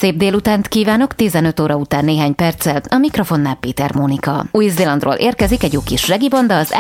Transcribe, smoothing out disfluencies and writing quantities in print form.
Szép délutánt kívánok, 15 óra után néhány perccel, a mikrofonnál Péter Mónika. Új-Zélandról érkezik egy jó kis reggae banda, az